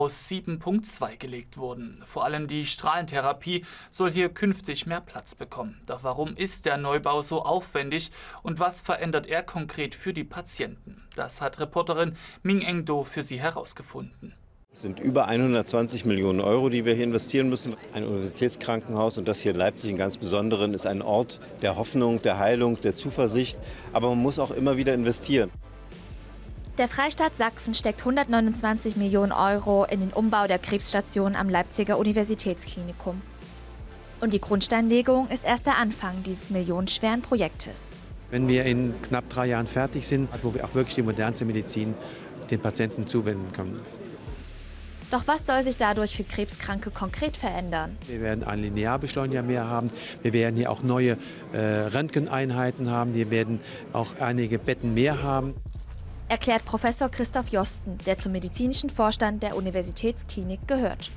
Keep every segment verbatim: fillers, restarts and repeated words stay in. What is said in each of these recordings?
sieben Punkt zwei gelegt wurden. Vor allem die Strahlentherapie soll hier künftig mehr Platz bekommen. Doch warum ist der Neubau so aufwendig und was verändert er konkret für die Patienten? Das hat Reporterin Ming Engdo für Sie herausgefunden. Es sind über hundertzwanzig Millionen Euro, die wir hier investieren müssen. Ein Universitätskrankenhaus, und das hier in Leipzig im ganz Besonderen, ist ein Ort der Hoffnung, der Heilung, der Zuversicht. Aber man muss auch immer wieder investieren. Der Freistaat Sachsen steckt hundertneunundzwanzig Millionen Euro in den Umbau der Krebsstation am Leipziger Universitätsklinikum. Und die Grundsteinlegung ist erst der Anfang dieses millionenschweren Projektes. Wenn wir in knapp drei Jahren fertig sind, wo wir auch wirklich die modernste Medizin den Patienten zuwenden können. Doch was soll sich dadurch für Krebskranke konkret verändern? Wir werden einen Linearbeschleuniger mehr haben. Wir werden hier auch neue äh, Röntgeneinheiten haben. Wir werden auch einige Betten mehr haben. Erklärt Professor Christoph Josten, der zum medizinischen Vorstand der Universitätsklinik gehört.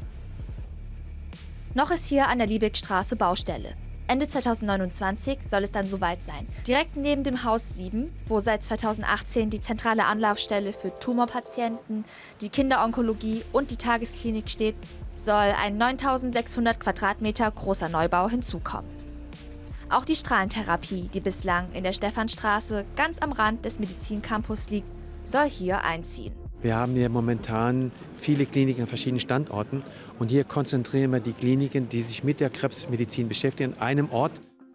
Noch ist hier an der Liebigstraße Baustelle. Ende zweitausendneunundzwanzig soll es dann soweit sein. Direkt neben dem Haus sieben, wo seit zweitausendachtzehn die zentrale Anlaufstelle für Tumorpatienten, die Kinderonkologie und die Tagesklinik steht, soll ein neuntausendsechshundert Quadratmeter großer Neubau hinzukommen. Auch die Strahlentherapie, die bislang in der Stephanstraße ganz am Rand des Medizincampus liegt, soll hier einziehen. Wir haben hier momentan viele Kliniken an verschiedenen Standorten und hier konzentrieren wir die Kliniken, die sich mit der Krebsmedizin beschäftigen, an einem Ort.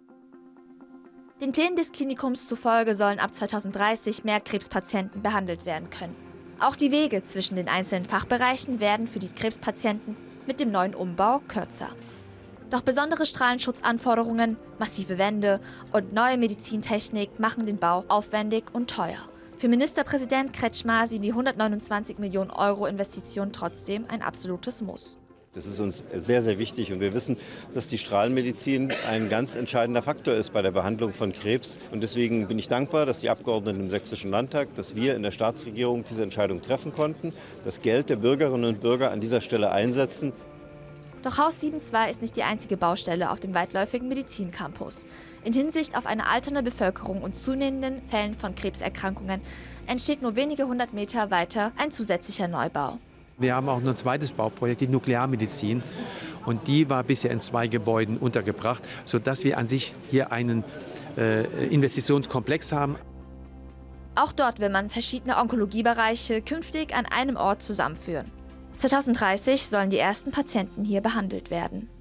Den Plänen des Klinikums zufolge sollen ab zweitausenddreißig mehr Krebspatienten behandelt werden können. Auch die Wege zwischen den einzelnen Fachbereichen werden für die Krebspatienten mit dem neuen Umbau kürzer. Doch besondere Strahlenschutzanforderungen, massive Wände und neue Medizintechnik machen den Bau aufwendig und teuer. Für Ministerpräsident Kretschmar sind die hundertneunundzwanzig Millionen Euro Investition trotzdem ein absolutes Muss. Das ist uns sehr, sehr wichtig und wir wissen, dass die Strahlenmedizin ein ganz entscheidender Faktor ist bei der Behandlung von Krebs. Und deswegen bin ich dankbar, dass die Abgeordneten im Sächsischen Landtag, dass wir in der Staatsregierung diese Entscheidung treffen konnten, das Geld der Bürgerinnen und Bürger an dieser Stelle einsetzen. Doch Haus sieben Punkt zwei ist nicht die einzige Baustelle auf dem weitläufigen Medizincampus. In Hinsicht auf eine alternde Bevölkerung und zunehmenden Fällen von Krebserkrankungen entsteht nur wenige hundert Meter weiter ein zusätzlicher Neubau. Wir haben auch noch ein zweites Bauprojekt, die Nuklearmedizin. Und die war bisher in zwei Gebäuden untergebracht, sodass wir an sich hier einen äh, Investitionskomplex haben. Auch dort will man verschiedene Onkologiebereiche künftig an einem Ort zusammenführen. zweitausenddreißig sollen die ersten Patienten hier behandelt werden.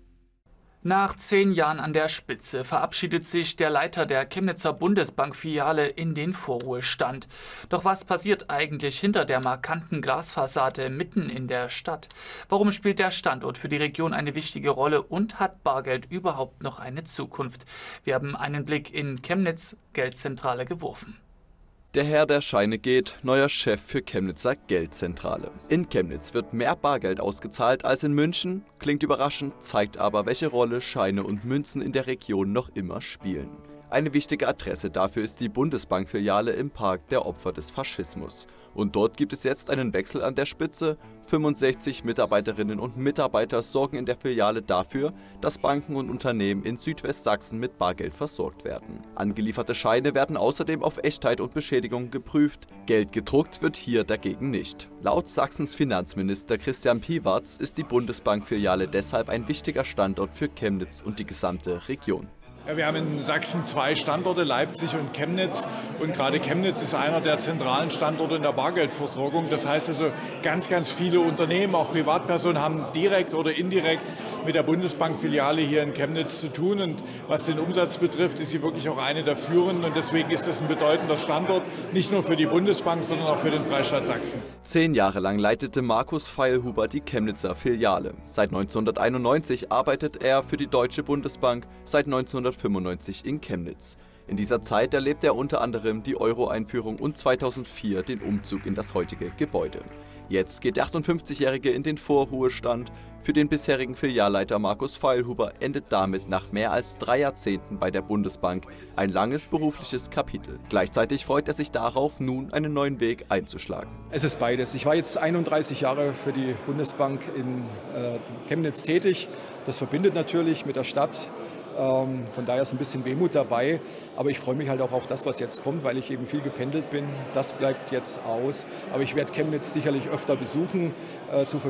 Nach zehn Jahren an der Spitze verabschiedet sich der Leiter der Chemnitzer Bundesbank-Filiale in den Vorruhestand. Doch was passiert eigentlich hinter der markanten Glasfassade mitten in der Stadt? Warum spielt der Standort für die Region eine wichtige Rolle und hat Bargeld überhaupt noch eine Zukunft? Wir haben einen Blick in Chemnitz Geldzentrale geworfen. Der Herr der Scheine geht, neuer Chef für Chemnitzer Geldzentrale. In Chemnitz wird mehr Bargeld ausgezahlt als in München. Klingt überraschend, zeigt aber, welche Rolle Scheine und Münzen in der Region noch immer spielen. Eine wichtige Adresse dafür ist die Bundesbank-Filiale im Park der Opfer des Faschismus. Und dort gibt es jetzt einen Wechsel an der Spitze. fünfundsechzig Mitarbeiterinnen und Mitarbeiter sorgen in der Filiale dafür, dass Banken und Unternehmen in Südwestsachsen mit Bargeld versorgt werden. Angelieferte Scheine werden außerdem auf Echtheit und Beschädigung geprüft. Geld gedruckt wird hier dagegen nicht. Laut Sachsens Finanzminister Christian Piwarz ist die Bundesbank-Filiale deshalb ein wichtiger Standort für Chemnitz und die gesamte Region. Ja, wir haben in Sachsen zwei Standorte, Leipzig und Chemnitz. Und gerade Chemnitz ist einer der zentralen Standorte in der Bargeldversorgung. Das heißt also, ganz, ganz viele Unternehmen, auch Privatpersonen, haben direkt oder indirekt mit der Bundesbank-Filiale hier in Chemnitz zu tun. Und was den Umsatz betrifft, ist sie wirklich auch eine der führenden. Und deswegen ist das ein bedeutender Standort, nicht nur für die Bundesbank, sondern auch für den Freistaat Sachsen. Zehn Jahre lang leitete Markus Feilhuber die Chemnitzer Filiale. Seit neunzehnhunderteinundneunzig arbeitet er für die Deutsche Bundesbank, seit neunzehnhundertfünfundneunzig in Chemnitz. In dieser Zeit erlebte er unter anderem die Euro-Einführung und zweitausendvier den Umzug in das heutige Gebäude. Jetzt geht der achtundfünfzigjährige in den Vorruhestand. Für den bisherigen Filialleiter Markus Feilhuber endet damit nach mehr als drei Jahrzehnten bei der Bundesbank ein langes berufliches Kapitel. Gleichzeitig freut er sich darauf, nun einen neuen Weg einzuschlagen. Es ist beides. Ich war jetzt einunddreißig Jahre für die Bundesbank in äh, Chemnitz tätig. Das verbindet natürlich mit der Stadt. Ähm, von daher ist ein bisschen Wehmut dabei. Aber ich freue mich halt auch auf das, was jetzt kommt, weil ich eben viel gependelt bin. Das bleibt jetzt aus. Aber ich werde Chemnitz sicherlich öfter besuchen, äh, zu